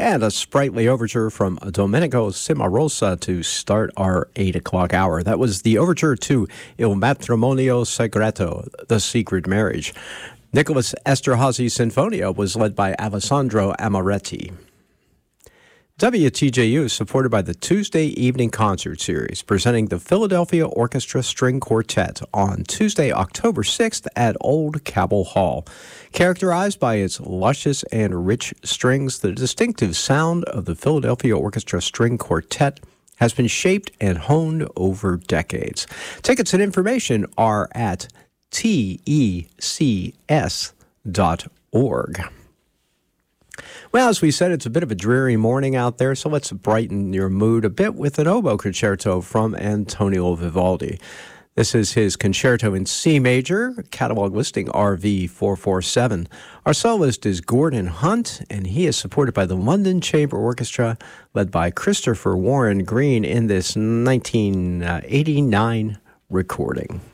And a sprightly overture from Domenico Cimarosa to start our 8 o'clock hour. That was the overture to Il Matrimonio Segreto, The Secret Marriage. Nicholas Esterhazy's Sinfonia was led by Alessandro Amoretti. WTJU is supported by the Tuesday Evening Concert Series, presenting the Philadelphia Orchestra String Quartet on Tuesday, October 6th at Old Cabell Hall. Characterized by its luscious and rich strings, the distinctive sound of the Philadelphia Orchestra String Quartet has been shaped and honed over decades. Tickets and information are at tecs.org. Well, as we said, it's a bit of a dreary morning out there, so let's brighten your mood a bit with an oboe concerto from Antonio Vivaldi. This is his concerto in C major, catalog listing RV 447. Our soloist is Gordon Hunt, and he is supported by the London Chamber Orchestra, led by Christopher Warren Green in this 1989 recording.